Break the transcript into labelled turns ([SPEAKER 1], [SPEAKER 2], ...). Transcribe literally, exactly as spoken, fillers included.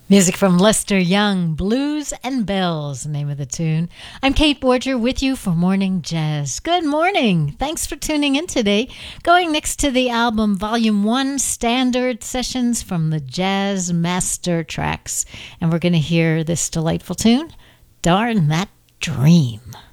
[SPEAKER 1] Music from Lester Young, Blues and Bells, the name of the tune. I'm Kate Borger with you for Morning Jazz. Good morning. Thanks for tuning in today. Going next to the album Volume one, Standard Sessions from the Jazz Master Tracks. And we're going to hear this delightful tune, Darn That Dream.